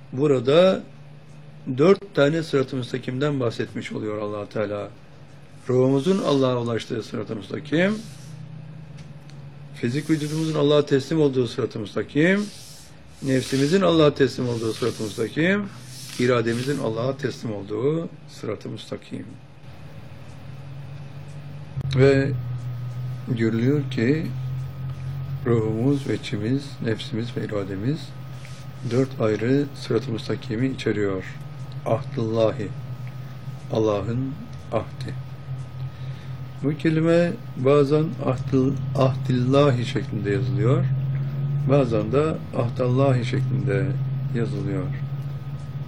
burada 4 tane sırat-ı müstakimden bahsetmiş oluyor Allah Teala. Ruhumuzun Allah'a ulaştığı sırat-ı müstakim, fizik vücudumuzun Allah'a teslim olduğu sırat-ı müstakim, nefsimizin Allah'a teslim olduğu sırat-ı müstakim, irademizin Allah'a teslim olduğu sırat-ı müstakim. Ve görülüyor ki ruhumuz ve içimiz, nefsimiz ve irademiz 4 ayrı sırat-ı müstakimi içeriyor. Ahdullahi, Allah'ın ahdi. Bu kelime bazen ahdillahi şeklinde yazılıyor, bazen de ahdallahi şeklinde yazılıyor.